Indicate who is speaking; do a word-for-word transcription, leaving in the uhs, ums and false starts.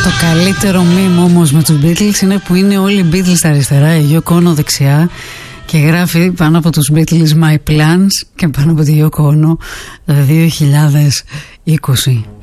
Speaker 1: Το καλύτερο μήνυμα όμως με τους Beatles είναι που είναι όλοι οι Beatles στα αριστερά, η Yoko Ono δεξιά και γράφει πάνω από τους Beatles My Plans και πάνω από τη Yoko Ono δύο χιλιάδες είκοσι.